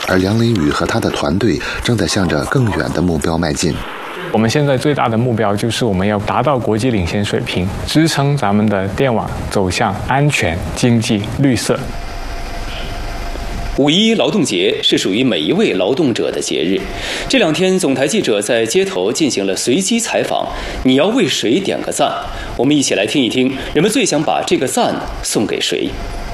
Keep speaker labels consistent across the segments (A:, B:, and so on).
A: 而梁林宇和他的团队正在向着更远的目标迈进。
B: 我们现在最大的目标就是我们要达到国际领先水平，支撑咱们的电网走向安全、经济、绿色。
C: 5·11劳动节是属于每一位劳动者的节日。这2天，总台记者在街头进行了随机采访。你要为谁点个赞？我们一起来听一听，人们最想把这个赞送给谁？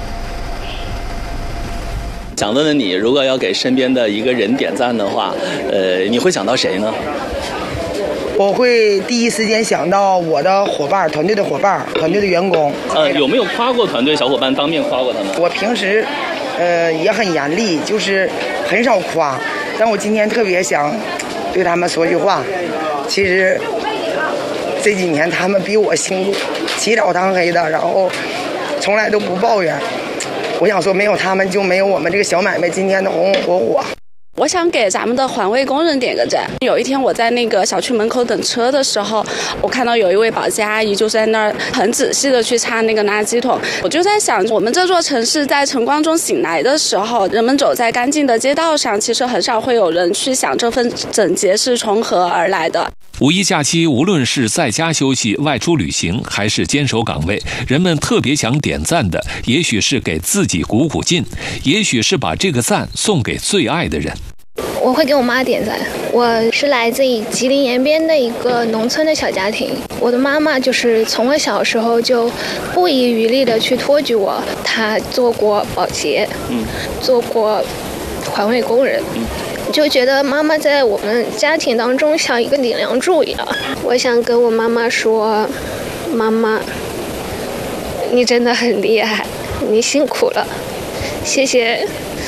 D: 想问问你，如果要给身边的一个人点赞的话，你会想到谁呢？
E: 我会第一时间想到我的伙伴、团队的伙伴、团队的员工。
D: 有没有夸过团队小伙伴，当面夸过他们？
E: 我平时也很严厉，就是很少夸，但我今天特别想对他们说句话。其实这几年他们比我辛苦，起早贪黑的，然后从来都不抱怨。我想说，没有他们就没有我们这个小买卖今天的红红火火。
F: 我想给咱们的环卫工人点个赞。有一天我在那个小区门口等车的时候，我看到有一位保洁阿姨就在那儿很仔细的去擦那个垃圾桶。我就在想，我们这座城市在晨光中醒来的时候，人们走在干净的街道上，其实很少会有人去想这份整洁是从何而来的。
G: 5·1假期，无论是在家休息、外出旅行，还是坚守岗位，人们特别想点赞的，也许是给自己鼓鼓劲，也许是把这个赞送给最爱的人。
H: 我会给我妈点赞。我是来自于吉林延边的一个农村的小家庭，我的妈妈就是从我小时候就不遗余力的去托举我，她做过保洁，做过环卫工人，就觉得妈妈在我们家庭当中像一个顶梁柱一样。我想跟我妈妈说，妈妈，你真的很厉害，你辛苦了，谢谢。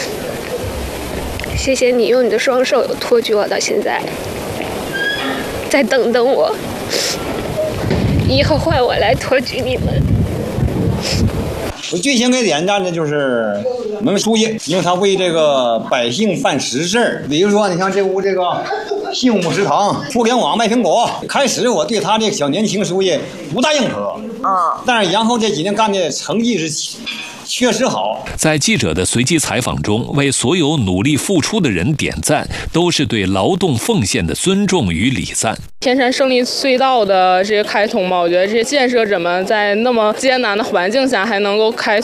H: 谢谢你用你的双手托举我到现在，再等等我，以后换我来托举你们。
I: 我最先给点赞的就是我们书记，因为他为这个百姓办实事。比如说，你像这屋这个幸福食堂、互联网卖苹果，开始我对他这个小年轻书记不大认可，但是然后这几年干的成绩是确实好。
G: 在记者的随机采访中，为所有努力付出的人点赞，都是对劳动奉献的尊重与礼赞。
J: 天山胜利隧道的这些开通嘛，我觉得这些建设者们在那么艰难的环境下还能够开